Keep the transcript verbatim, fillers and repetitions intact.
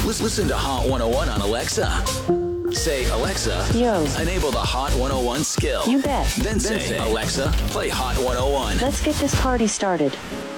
Listen, listen to Hot one oh one on Alexa. Say, Alexa, Yo. enable the Hot one oh one skill. You bet. Then say, Alexa, play Hot one oh one. Let's get this party started.